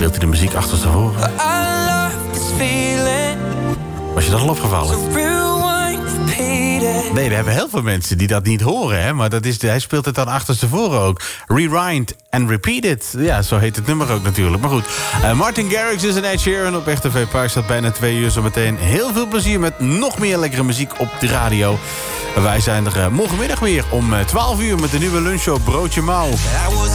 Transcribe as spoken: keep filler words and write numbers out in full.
speelt hij de muziek achterstevoren. Was je dat al opgevallen? Nee, we hebben heel veel mensen die dat niet horen, hè? Maar dat is, hij speelt het dan achterstevoren ook. Rewind and repeat it. Ja, zo heet het nummer ook natuurlijk. Maar goed, uh, Martin Garrix is een Ed Sheeran op Echt T V Park. Staat bijna twee uur zo meteen. Heel veel plezier met nog meer lekkere muziek op de radio. Wij zijn er uh, morgenmiddag weer om uh, twaalf uur met de nieuwe lunchshow Broodje Mouw.